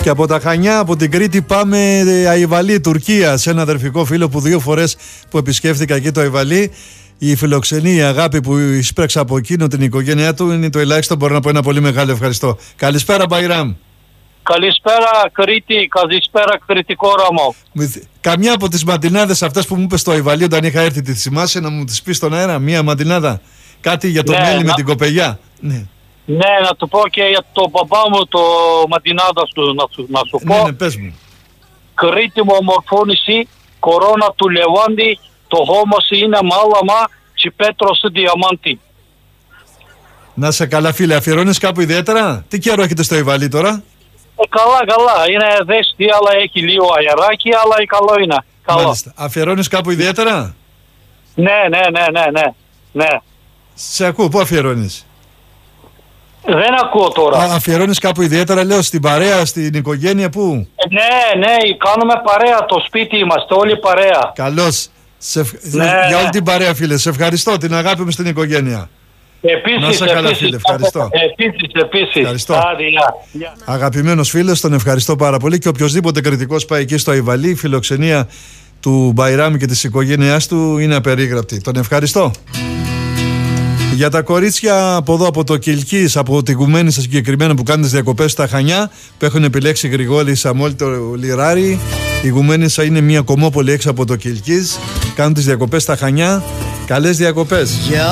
Και από τα Χανιά, από την Κρήτη, πάμε Αϊβαλή, Τουρκία, σε ένα αδερφικό φίλο που 2 φορές που επισκέφθηκα εκεί το Αϊβαλή. Η φιλοξενία, η αγάπη που εισπράξα από εκείνο την οικογένειά του είναι το ελάχιστο. Μπορώ να πω ένα πολύ μεγάλο ευχαριστώ. Καλησπέρα, Μπαϊράμ. Καλησπέρα, Κρήτη. Καλησπέρα, κριτικό Ρώμο. Καμιά από τις μαντινάδες αυτές που μου είπε στο Αϊβαλή όταν είχα έρθει, τη θυμάσαι να μου τις πει στον αέρα? Μία μαντινάδα. Κάτι για τον Έλλη με την κοπελιά. Ναι. Ναι, να του πω και για το παπά μου το μαντινάδα σου, να σου πω. Ναι, πες μου. Κρήτη μου ομορφώνηση, κορώνα του Λεβάντη, το χώμα σου είναι μάλαμα και πέτρο σου διαμάντη. Να σε καλά, φίλε. Αφιερώνεις κάπου ιδιαίτερα? Τι καιρό έχετε στο Αϊβαλή τώρα? Καλά. Είναι δέστη, αλλά έχει λίγο αεράκι, αλλά καλό είναι. Καλό. Μάλιστα. Αφιερώνεις κάπου ιδιαίτερα? Ναι. Σε ακούω. Πού αφιερώνεις? Δεν ακούω τώρα. Αφιερώνεις κάπου ιδιαίτερα, λέω, στην παρέα, στην οικογένεια, πού? Ναι, κάνουμε παρέα, το σπίτι είμαστε, όλοι παρέα. Καλώς. Για όλη την παρέα, φίλε. Σε ευχαριστώ, την αγάπη μου στην οικογένεια. Επίσης, να σε καλά, φίλε. Ευχαριστώ. Επίσης. Ευχαριστώ. Αγαπημένος φίλος, τον ευχαριστώ πάρα πολύ. Και οποιοσδήποτε κριτικός πάει εκεί στο Αϊβαλή, η φιλοξενία του Μπαϊράμ και της οικογένειάς του είναι απερίγραπτη. Τον ευχαριστώ. Για τα κορίτσια από εδώ, από το Κιλκής, από τη Γουμένισσα συγκεκριμένα, που κάνουν τις διακοπές στα Χανιά, που έχουν επιλέξει Γρηγόλη, Σαμόλη, το Λιράρι. Η Γουμένισσα είναι μια κομμόπολη έξω από το Κιλκής. Κάνουν τις διακοπές στα Χανιά. Καλές διακοπές.